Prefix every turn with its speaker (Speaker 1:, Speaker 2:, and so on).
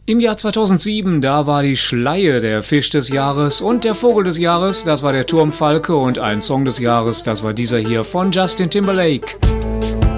Speaker 1: Im Jahr 2007, da war die Schleie der Fisch des Jahres und der Vogel des Jahres, das war der Turmfalke und ein Song des Jahres, das war dieser hier von Justin Timberlake.